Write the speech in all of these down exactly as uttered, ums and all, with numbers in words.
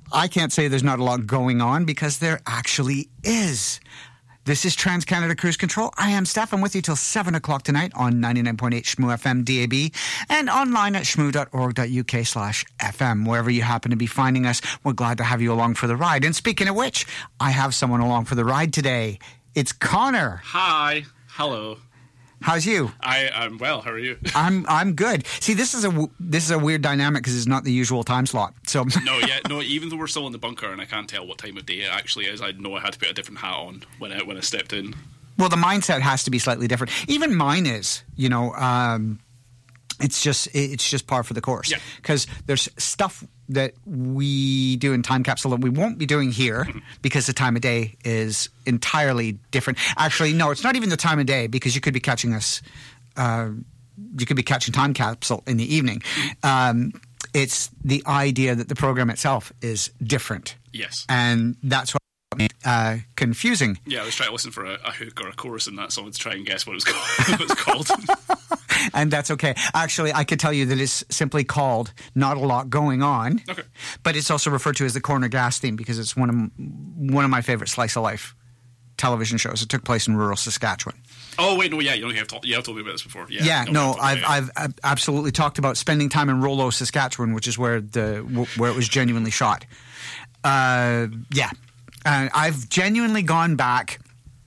I can't say there's not a lot going on because there actually is. This is Trans-Canada Cruise Control. I am Steph. I'm with you till seven o'clock tonight on ninety-nine point eight Shmoo F M D A B and online at shmoo.org.uk slash FM. Wherever you happen to be finding us, we're glad to have you along for the ride. And speaking of which, I have someone along for the ride today. It's Connor. Hi. Hello. How's you? I, I'm well. How are you? I'm I'm good. See, this is a this is a weird dynamic because it's not the usual time slot. So no, yeah, no. Even though we're still in the bunker and I can't tell what time of day it actually is, I know I had to put a different hat on when I when I stepped in. Well, the mindset has to be slightly different. Even mine is. You know, um, it's just it's just par for the course. Yeah. Because there's stuff that we do in Time Capsule that we won't be doing here mm-hmm. because the time of day is entirely different. Actually, no, it's not even the time of day because you could be catching us, uh, you could be catching Time Capsule in the evening. Mm-hmm. Um, it's the idea that the program itself is different. Yes. And that's what Uh, confusing. Yeah, I was trying to listen for a, a hook or a chorus in that song to try and guess what it was called. what it's called. And that's okay. Actually, I could tell you that it's simply called Not a Lot Going On. Okay. But it's also referred to as the Corner Gas theme because it's one of one of my favorite slice of life television shows. It took place in rural Saskatchewan. Oh wait, no, yeah, you know you have told, you have told me about this before. Yeah, yeah no, no I've, I've I've absolutely talked about spending time in Rollo, Saskatchewan, which is where the where it was genuinely shot. Uh, yeah. Uh, I've genuinely gone back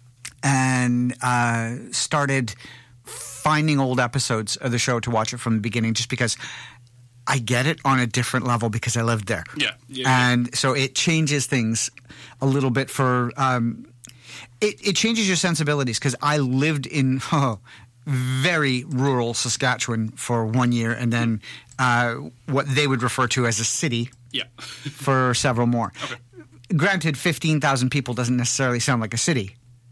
and uh, started finding old episodes of the show to watch it from the beginning just because I get it on a different level because I lived there. Yeah. yeah and yeah. so it changes things a little bit for um, – it, it changes your sensibilities because I lived in oh, very rural Saskatchewan for one year and then uh, what they would refer to as a city yeah. for several more. Okay. Granted, fifteen thousand people doesn't necessarily sound like a city.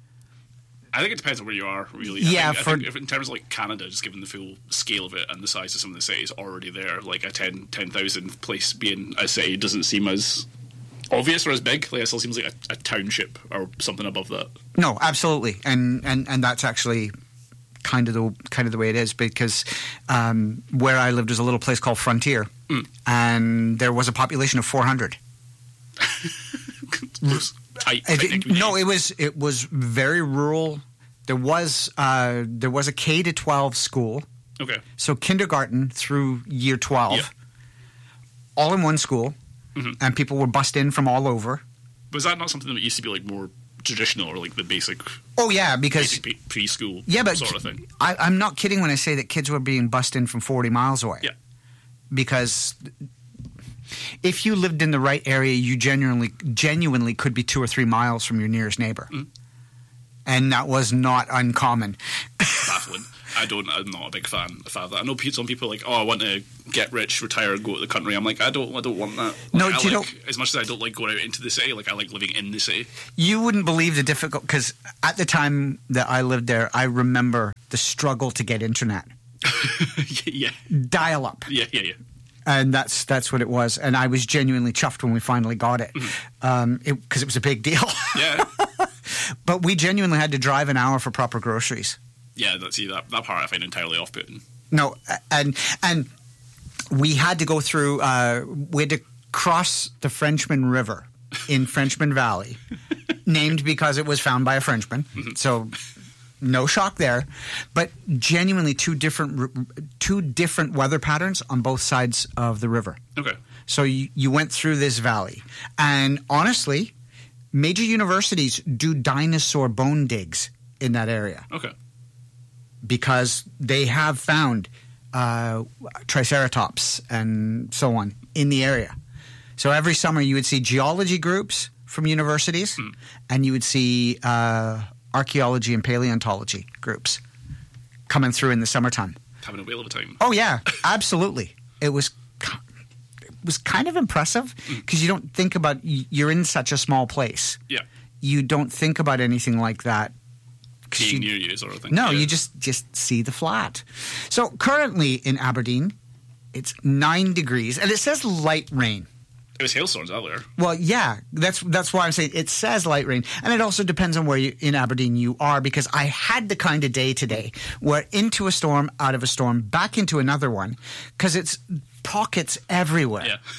I think it depends on where you are, really. Yeah, I think, for, I think if in terms of like Canada, just given the full scale of it and the size of some of the cities already there, like a ten thousand place being a city doesn't seem as obvious or as big. Like it still seems like a, a township or something above that. No, absolutely, and and and that's actually kind of the kind of the way it is because um, where I lived was a little place called Frontier, mm. and there was a population of four hundred. tight, it, no, it was it was very rural. There was uh, there was a K to twelve school. Okay. So kindergarten through year twelve, yeah. all in one school, mm-hmm. and people were bussed in from all over. Was that not something that used to be like more traditional or like the basic? Oh yeah, because basic preschool yeah, but sort of thing. I, I'm not kidding when I say that kids were being bussed in from forty miles away. Yeah. Because if you lived in the right area, you genuinely genuinely could be two or three miles from your nearest neighbor. Mm. And that was not uncommon. Baffling. I don't, I'm not a big fan of that. I know some people are like, oh, I want to get rich, retire, and go to the country. I'm like, I don't I don't want that. Like, no, I you like, don't. As much as I don't like going out into the city, like I like living in the city. You wouldn't believe the difficult, because at the time that I lived there, I remember the struggle to get internet. yeah. Dial-up. Yeah, yeah, yeah. And that's that's what it was. And I was genuinely chuffed when we finally got it, because mm-hmm. um, it, it was a big deal. Yeah. But we genuinely had to drive an hour for proper groceries. Yeah, that, see, that, that part I find entirely off-putting. No, and and we had to go through, uh, we had to cross the Frenchman River in Frenchman Valley, named because it was found by a Frenchman. Mm-hmm. So no shock there. But genuinely two different two different weather patterns on both sides of the river. Okay. So you, you went through this valley. And honestly, major universities do dinosaur bone digs in that area. Okay. Because they have found uh, Triceratops and so on in the area. So every summer you would see geology groups from universities, mm. and you would see uh, archaeology and paleontology groups coming through in the summertime. Having a whale of a time. Oh, yeah, absolutely. It was it was kind of impressive because mm. you don't think about – you're in such a small place. Yeah. You don't think about anything like that. Being near you sort of thing. No, yeah. you just, just see the flat. So currently in Aberdeen, it's nine degrees, and it says light rain. It was hailstorms earlier. Well, yeah, that's that's why I'm saying it says light rain, and it also depends on where you, in Aberdeen you are, because I had the kind of day today where into a storm, out of a storm, back into another one, because it's pockets everywhere. Yeah.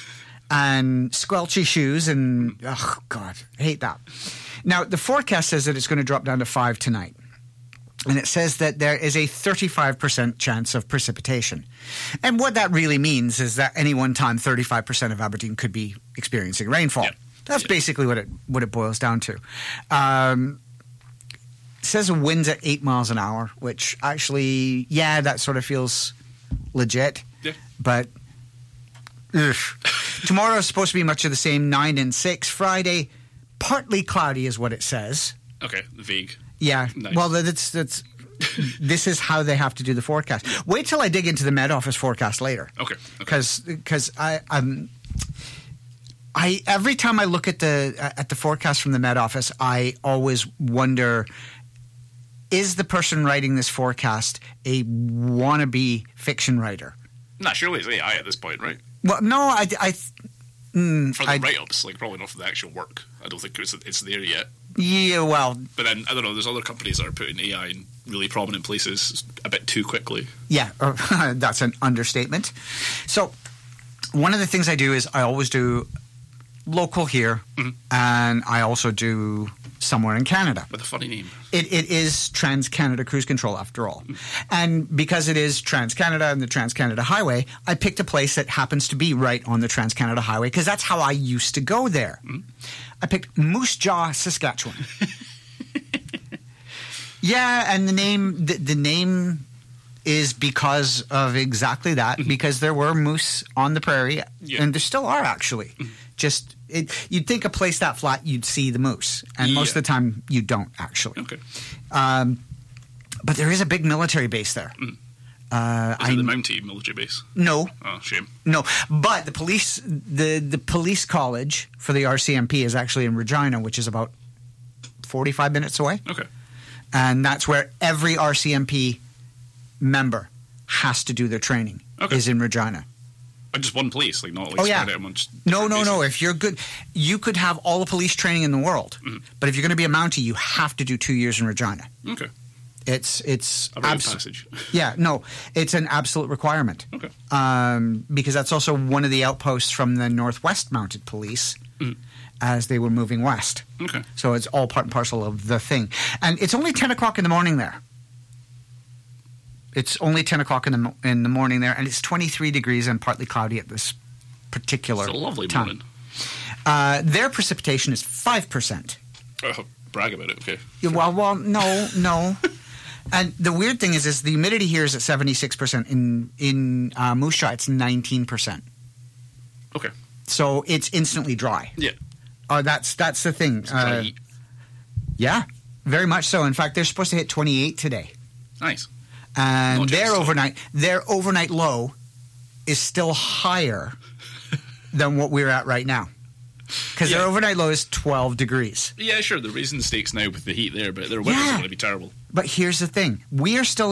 and squelchy shoes, and oh god, I hate that. Now the forecast says that it's going to drop down to five tonight. And it says that there is a thirty-five percent chance of precipitation. And what that really means is that any one time, thirty-five percent of Aberdeen could be experiencing rainfall. Yeah. That's yeah. basically what it what it boils down to. Um, it says the wind's at eight miles an hour, which actually, yeah, that sort of feels legit. Yeah. But ugh. Tomorrow is supposed to be much of the same, nine and six. Friday, partly cloudy is what it says. Okay, vague. Yeah, Nice. well, that's that's. This is how they have to do the forecast. Wait till I dig into the Met Office forecast later. Okay. Because okay. because I um I every time I look at the at the forecast from the Met Office, I always wonder: is the person writing this forecast a wannabe fiction writer? Nah, surely it's A I at this point, right? Well, no, I. I mm, For the I, write-ups, like probably not for the actual work. I don't think it's it's there yet. Yeah, well, But then I don't know. There's other companies that are putting A I in really prominent places a bit too quickly. yeah, uh, that's an understatement. So, one of the things I do is I always do local here, mm-hmm. and I also do somewhere in Canada. With a funny name. It, it is Trans-Canada Cruise Control, after all. Mm-hmm. And because it is Trans-Canada and the Trans-Canada Highway, I picked a place that happens to be right on the Trans-Canada Highway, because that's how I used to go there. Mm-hmm. I picked Moose Jaw, Saskatchewan. Yeah, and the name the, the name is because of exactly that, mm-hmm. because there were moose on the prairie, yeah. and there still are, actually. Mm-hmm. Just it, you'd think a place that flat, you'd see the moose, and yeah. most of the time you don't, actually. Okay. Um, but there is a big military base there. Mm. Uh, is it I, the Mountie military base? No. Oh, shame. No, but the police the the police college for the R C M P is actually in Regina, which is about forty-five minutes away. Okay. And that's where every R C M P member has to do their training. Okay. Is in Regina. But just one place, like not like oh, spread yeah. out amongst No, no, places. no. If you're good, you could have all the police training in the world, mm-hmm. but if you're going to be a Mountie, you have to do two years in Regina. Okay. It's it's a rite abso- passage. Yeah, no, it's an absolute requirement. Okay. Um, because that's also one of the outposts from the Northwest Mounted Police mm. as they were moving west. Okay. So it's all part and parcel of the thing, and it's only ten o'clock in the morning there. It's only ten o'clock in the mo- in the morning there, and it's twenty-three degrees and partly cloudy at this particular It's a lovely time. morning. Uh, their precipitation is five percent. Oh, brag about it, okay. Well, well, no, no. And the weird thing is, is the humidity here is at seventy-six percent. In in uh, Moose Jaw, it's nineteen percent. Okay. So it's instantly dry. Yeah. Uh, that's that's the thing. It's dry Uh, heat. yeah, very much so. In fact, they're supposed to hit twenty-eight today. Nice. And Not their just so. overnight their overnight low is still higher than what we're at right now. Because Yeah. their overnight low is twelve degrees. Yeah, sure, they're raising the stakes now with the heat there, but their winters Yeah. are going to be terrible. But here's the thing. We are still